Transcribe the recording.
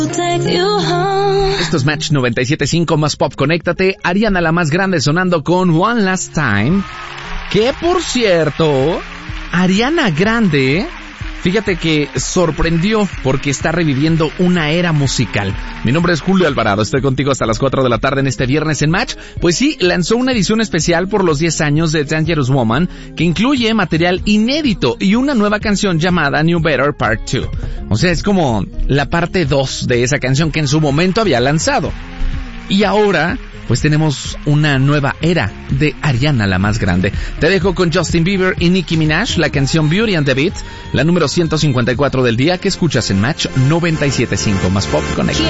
Esto es Match 97.5 más Pop. Conéctate. Ariana la más grande sonando con One Last Time. Que por cierto, Ariana Grande, fíjate que sorprendió porque está reviviendo una era musical. Mi nombre es Julio Alvarado, estoy contigo hasta las 4 de la tarde en este viernes en Match. Pues sí, lanzó una edición especial por los 10 años de Dangerous Woman, que incluye material inédito y una nueva canción llamada New Better Part 2. O sea, es como la parte 2 de esa canción que en su momento había lanzado. Y ahora, pues tenemos una nueva era de Ariana la más grande. Te dejo con Justin Bieber y Nicki Minaj, la canción Beauty and the Beat, la número 154 del día que escuchas en Match 97.5 más Pop. Conecta.